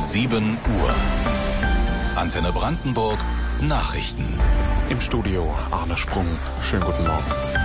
7 Uhr. Antenne Brandenburg Nachrichten. Im Studio Arne Sprung. Schönen guten Morgen.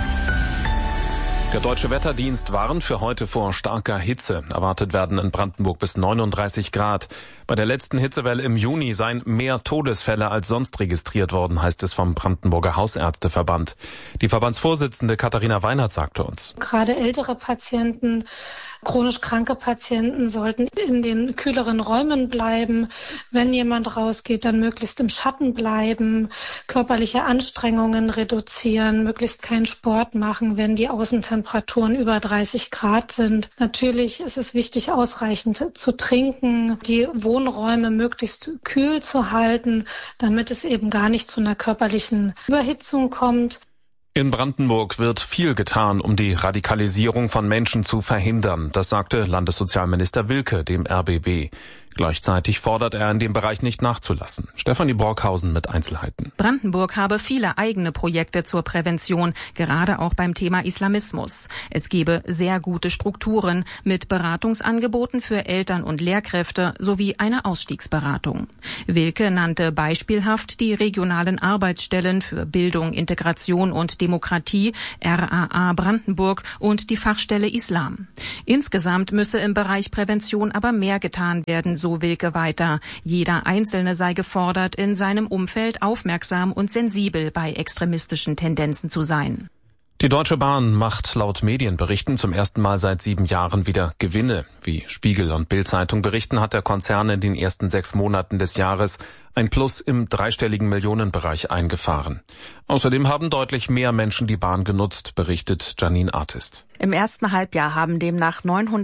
Der Deutsche Wetterdienst warnt für heute vor starker Hitze. Erwartet werden in Brandenburg bis 39 Grad. Bei der letzten Hitzewelle im Juni seien mehr Todesfälle als sonst registriert worden, heißt es vom Brandenburger Hausärzteverband. Die Verbandsvorsitzende Katharina Weinert sagte uns: Gerade ältere Patienten, chronisch kranke Patienten sollten in den kühleren Räumen bleiben. Wenn jemand rausgeht, dann möglichst im Schatten bleiben, körperliche Anstrengungen reduzieren, möglichst keinen Sport machen, wenn die Außentemperaturen über 30 Grad sind. Natürlich ist es wichtig, ausreichend zu trinken, die Wohnräume möglichst kühl zu halten, damit es eben gar nicht zu einer körperlichen Überhitzung kommt. In Brandenburg wird viel getan, um die Radikalisierung von Menschen zu verhindern. Das sagte Landessozialminister Wilke dem RBB. Gleichzeitig fordert er, in dem Bereich nicht nachzulassen. Stefanie Borkhausen mit Einzelheiten. Brandenburg habe viele eigene Projekte zur Prävention, gerade auch beim Thema Islamismus. Es gebe sehr gute Strukturen mit Beratungsangeboten für Eltern und Lehrkräfte sowie eine Ausstiegsberatung. Wilke nannte beispielhaft die regionalen Arbeitsstellen für Bildung, Integration und Demokratie, RAA Brandenburg, und die Fachstelle Islam. Insgesamt müsse im Bereich Prävention aber mehr getan werden, so Wilke weiter. Jeder Einzelne sei gefordert, in seinem Umfeld aufmerksam und sensibel bei extremistischen Tendenzen zu sein. Die Deutsche Bahn macht laut Medienberichten zum ersten Mal seit 7 Jahren wieder Gewinne. Wie Spiegel und Bild-Zeitung berichten, hat der Konzern in den ersten 6 Monaten des Jahres ein Plus im dreistelligen Millionenbereich eingefahren. Außerdem haben deutlich mehr Menschen die Bahn genutzt, berichtet Janine Artist. Im ersten Halbjahr haben demnach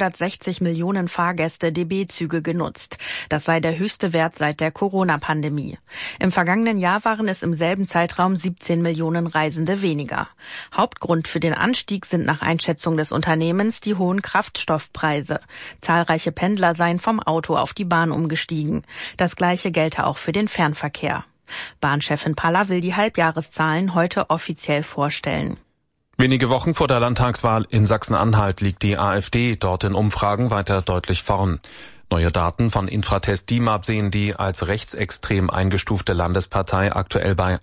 960 Millionen Fahrgäste DB-Züge genutzt. Das sei der höchste Wert seit der Corona-Pandemie. Im vergangenen Jahr waren es im selben Zeitraum 17 Millionen Reisende weniger. Hauptgrund für den Anstieg sind nach Einschätzung des Unternehmens die hohen Kraftstoffpreise. Zahlreiche Pendler seien vom Auto auf die Bahn umgestiegen. Das Gleiche gelte auch für den Fernverkehr. Bahnchefin Paller will die Halbjahreszahlen heute offiziell vorstellen. Wenige Wochen vor der Landtagswahl in Sachsen-Anhalt liegt die AfD dort in Umfragen weiter deutlich vorn. Neue Daten von Infratest DIMAP sehen die als rechtsextrem eingestufte Landespartei aktuell bei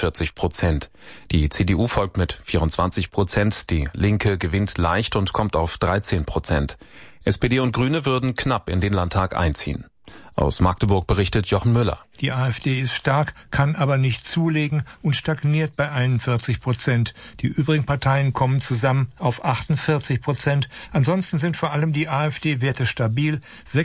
41%. Die CDU folgt mit 24%, die Linke gewinnt leicht und kommt auf 13%. SPD und Grüne würden knapp in den Landtag einziehen. Aus Magdeburg berichtet Jochen Müller. Die AfD ist stark, kann aber nicht zulegen und stagniert bei 41%. Die übrigen Parteien kommen zusammen auf 48%. Ansonsten sind vor allem die AfD-Werte stabil.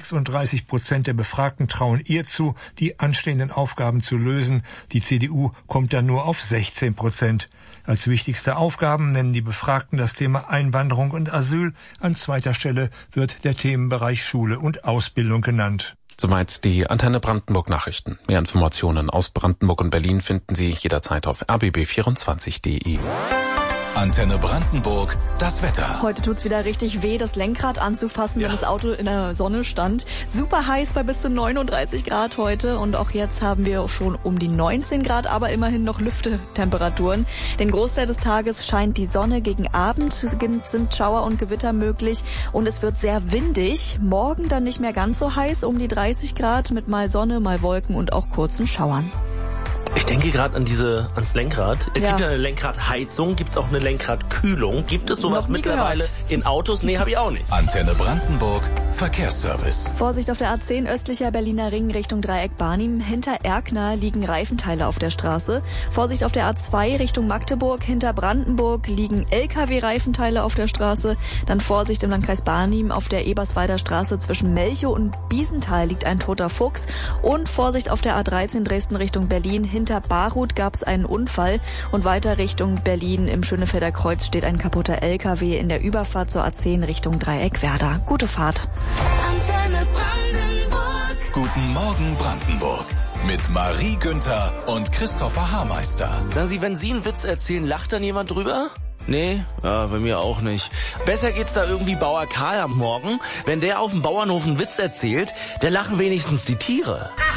36% der Befragten trauen ihr zu, die anstehenden Aufgaben zu lösen. Die CDU kommt dann nur auf 16%. Als wichtigste Aufgaben nennen die Befragten das Thema Einwanderung und Asyl. An zweiter Stelle wird der Themenbereich Schule und Ausbildung genannt. Soweit die Antenne Brandenburg Nachrichten. Mehr Informationen aus Brandenburg und Berlin finden Sie jederzeit auf rbb24.de. Antenne Brandenburg, das Wetter. Heute tut's wieder richtig weh, das Lenkrad anzufassen, wenn das Auto in der Sonne stand. Super heiß bei bis zu 39 Grad heute, und auch jetzt haben wir schon um die 19 Grad, aber immerhin noch Lüftetemperaturen. Den Großteil des Tages scheint die Sonne, gegen Abend sind Schauer und Gewitter möglich und es wird sehr windig. Morgen dann nicht mehr ganz so heiß, um die 30 Grad mit mal Sonne, mal Wolken und auch kurzen Schauern. Ich denke gerade ans Lenkrad. Es gibt ja eine Lenkradheizung, gibt es auch eine Lenkradkühlung. Gibt es sowas mittlerweile in Autos? Nee, habe ich auch nicht. Antenne Brandenburg, Verkehrsservice. Vorsicht auf der A10 östlicher Berliner Ring Richtung Dreieck Barnim. Hinter Erkner liegen Reifenteile auf der Straße. Vorsicht auf der A2 Richtung Magdeburg. Hinter Brandenburg liegen LKW-Reifenteile auf der Straße. Dann Vorsicht im Landkreis Barnim auf der Eberswalder Straße zwischen Melchow und Biesenthal liegt ein toter Fuchs. Und Vorsicht auf der A13 Dresden Richtung Berlin. Hinter Baruth gab es einen Unfall und weiter Richtung Berlin im Schönefelder Kreuz steht ein kaputter LKW in der Überfahrt zur A10 Richtung Dreieck Werder. Gute Fahrt. Antenne Brandenburg. Guten Morgen Brandenburg. Mit Marie Günther und Christopher Haarmeister. Sagen Sie, wenn Sie einen Witz erzählen, lacht dann jemand drüber? Nee, ja, bei mir auch nicht. Besser geht's da irgendwie Bauer Karl am Morgen. Wenn der auf dem Bauernhof einen Witz erzählt, da lachen wenigstens die Tiere.